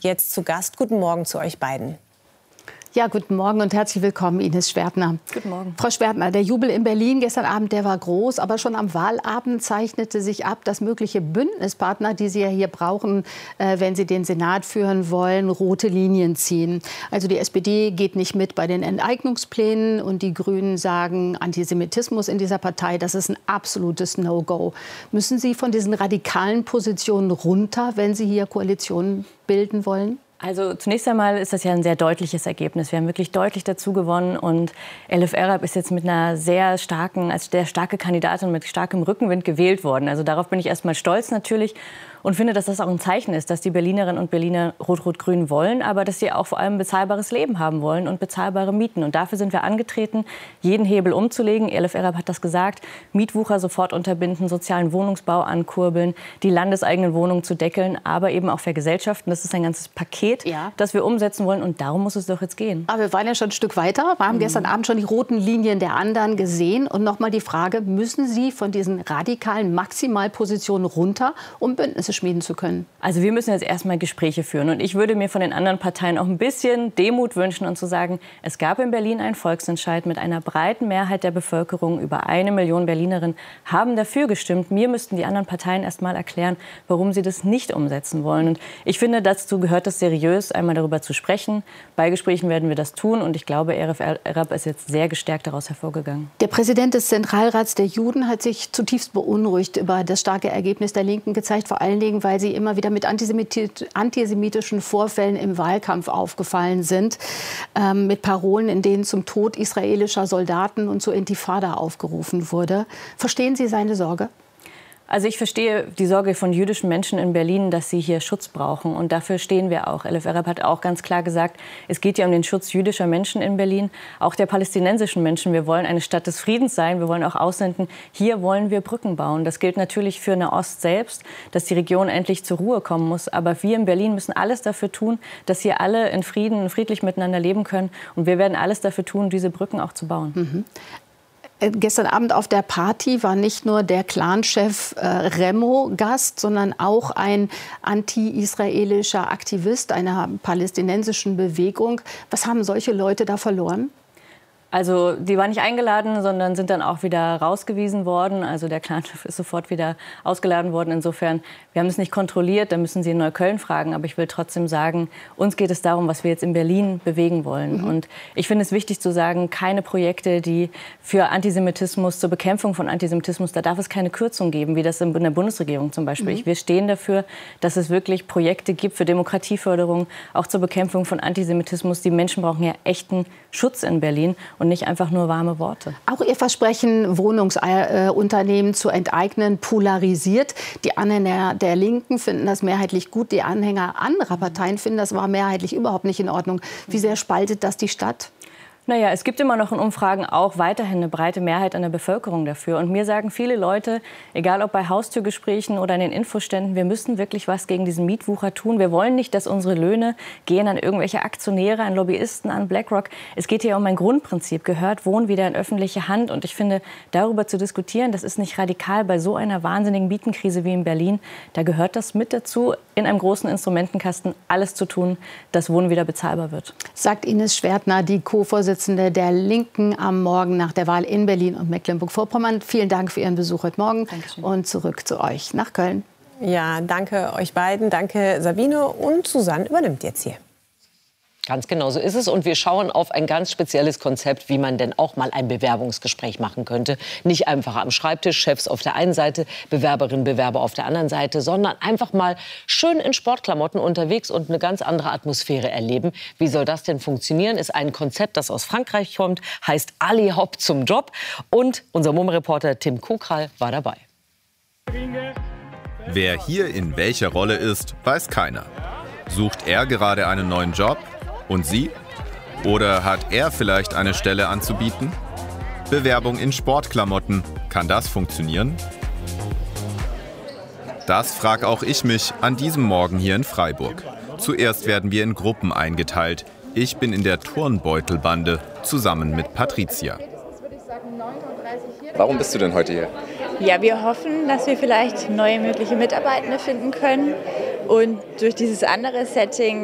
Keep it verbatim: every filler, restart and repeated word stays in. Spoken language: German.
jetzt zu Gast. Guten Morgen zu euch beiden. Ja, guten Morgen und herzlich willkommen, Ines Schwertner. Guten Morgen. Frau Schwertner, der Jubel in Berlin gestern Abend, der war groß, aber schon am Wahlabend zeichnete sich ab, dass mögliche Bündnispartner, die Sie ja hier brauchen, äh, wenn Sie den Senat führen wollen, rote Linien ziehen. Also die S P D geht nicht mit bei den Enteignungsplänen und die Grünen sagen, Antisemitismus in dieser Partei, das ist ein absolutes No-Go. Müssen Sie von diesen radikalen Positionen runter, wenn Sie hier Koalitionen bilden wollen? Also zunächst einmal ist das ja ein sehr deutliches Ergebnis. Wir haben wirklich deutlich dazu gewonnen und Elif Erab ist jetzt mit einer sehr starken, als sehr starke Kandidatin mit starkem Rückenwind gewählt worden. Also darauf bin ich erst mal stolz natürlich und finde, dass das auch ein Zeichen ist, dass die Berlinerinnen und Berliner Rot-Rot-Grün wollen, aber dass sie auch vor allem ein bezahlbares Leben haben wollen und bezahlbare Mieten. Und dafür sind wir angetreten, jeden Hebel umzulegen. Elif Erab hat das gesagt, Mietwucher sofort unterbinden, sozialen Wohnungsbau ankurbeln, die landeseigenen Wohnungen zu deckeln, aber eben auch vergesellschaften. Das ist ein ganzes Paket, ja, das wir umsetzen wollen und darum muss es doch jetzt gehen. Aber wir waren ja schon ein Stück weiter. Wir haben mhm. gestern Abend schon die roten Linien der anderen gesehen. Und noch mal die Frage, müssen Sie von diesen radikalen Maximalpositionen runter, um Bündnisse schmieden zu können? Also wir müssen jetzt erstmal Gespräche führen. Und ich würde mir von den anderen Parteien auch ein bisschen Demut wünschen und zu sagen, es gab in Berlin einen Volksentscheid mit einer breiten Mehrheit der Bevölkerung. Über eine Million Berlinerinnen haben dafür gestimmt. Mir müssten die anderen Parteien erst mal erklären, warum sie das nicht umsetzen wollen. Und ich finde, dazu gehört es seriös, einmal darüber zu sprechen. Bei Gesprächen werden wir das tun. Und ich glaube, Elif Erab ist jetzt sehr gestärkt daraus hervorgegangen. Der Präsident des Zentralrats der Juden hat sich zutiefst beunruhigt über das starke Ergebnis der Linken gezeigt, vor allen Dingen, weil sie immer wieder mit antisemitischen Vorfällen im Wahlkampf aufgefallen sind, ähm, mit Parolen, in denen zum Tod israelischer Soldaten und zur Intifada aufgerufen wurde. Verstehen Sie seine Sorge? Also ich verstehe die Sorge von jüdischen Menschen in Berlin, dass sie hier Schutz brauchen. Und dafür stehen wir auch. Elif Erab hat auch ganz klar gesagt, es geht ja um den Schutz jüdischer Menschen in Berlin, auch der palästinensischen Menschen. Wir wollen eine Stadt des Friedens sein. Wir wollen auch aussenden, hier wollen wir Brücken bauen. Das gilt natürlich für Nahost selbst, dass die Region endlich zur Ruhe kommen muss. Aber wir in Berlin müssen alles dafür tun, dass hier alle in Frieden, friedlich miteinander leben können. Und wir werden alles dafür tun, diese Brücken auch zu bauen. Mhm. Gestern Abend auf der Party war nicht nur der Clanchef äh, Remo Gast, sondern auch ein anti-israelischer Aktivist einer palästinensischen Bewegung. Was haben solche Leute da verloren? Also die waren nicht eingeladen, sondern sind dann auch wieder rausgewiesen worden. Also der Clanchef ist sofort wieder ausgeladen worden. Insofern, wir haben es nicht kontrolliert, da müssen Sie in Neukölln fragen. Aber ich will trotzdem sagen, uns geht es darum, was wir jetzt in Berlin bewegen wollen. Mhm. Und ich finde es wichtig zu sagen, keine Projekte, die für Antisemitismus, zur Bekämpfung von Antisemitismus, da darf es keine Kürzung geben, wie das in der Bundesregierung zum Beispiel. Mhm. Wir stehen dafür, dass es wirklich Projekte gibt für Demokratieförderung, auch zur Bekämpfung von Antisemitismus. Die Menschen brauchen ja echten Schutz in Berlin und nicht einfach nur warme Worte. Auch Ihr Versprechen, Wohnungsunternehmen zu enteignen, polarisiert. Die Anhänger der Linken finden das mehrheitlich gut. Die Anhänger anderer Parteien finden das war mehrheitlich überhaupt nicht in Ordnung. Wie sehr spaltet das die Stadt? Naja, es gibt immer noch in Umfragen auch weiterhin eine breite Mehrheit an der Bevölkerung dafür. Und mir sagen viele Leute, egal ob bei Haustürgesprächen oder in den Infoständen, wir müssen wirklich was gegen diesen Mietwucher tun. Wir wollen nicht, dass unsere Löhne gehen an irgendwelche Aktionäre, an Lobbyisten, an BlackRock. Es geht hier um ein Grundprinzip, gehört Wohnen wieder in öffentliche Hand. Und ich finde, darüber zu diskutieren, das ist nicht radikal bei so einer wahnsinnigen Mietenkrise wie in Berlin. Da gehört das mit dazu, in einem großen Instrumentenkasten alles zu tun, dass Wohnen wieder bezahlbar wird. Sagt Ines Schwertner, die Co-Vorsitzende der Linken am Morgen nach der Wahl in Berlin und Mecklenburg-Vorpommern. Vielen Dank für Ihren Besuch heute Morgen. Dankeschön. Und zurück zu euch nach Köln. Ja, danke euch beiden. Danke Sabine. Und Susanne übernimmt jetzt hier. Ganz genau so ist es. Und wir schauen auf ein ganz spezielles Konzept, wie man denn auch mal ein Bewerbungsgespräch machen könnte. Nicht einfach am Schreibtisch, Chefs auf der einen Seite, Bewerberinnen, Bewerber auf der anderen Seite, sondern einfach mal schön in Sportklamotten unterwegs und eine ganz andere Atmosphäre erleben. Wie soll das denn funktionieren? Ist ein Konzept, das aus Frankreich kommt, heißt Ali Hopp zum Job. Und unser M O M-Reporter Tim Kokral war dabei. Wer hier in welcher Rolle ist, weiß keiner. Sucht er gerade einen neuen Job? Und Sie? Oder hat er vielleicht eine Stelle anzubieten? Bewerbung in Sportklamotten. Kann das funktionieren? Das frage auch ich mich an diesem Morgen hier in Freiburg. Zuerst werden wir in Gruppen eingeteilt. Ich bin in der Turnbeutelbande zusammen mit Patricia. Warum bist du denn heute hier? Ja, wir hoffen, dass wir vielleicht neue mögliche Mitarbeitende finden können und durch dieses andere Setting